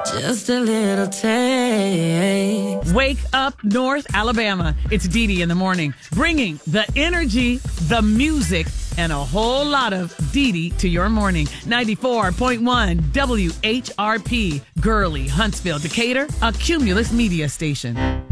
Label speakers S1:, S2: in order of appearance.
S1: Just a little taste.
S2: Wake up North Alabama. It's Dee Dee in the morning, bringing the energy, the music, and a whole lot of Dee Dee to your morning. 94.1 WHRP, Gurley, Huntsville, Decatur, a Cumulus media station.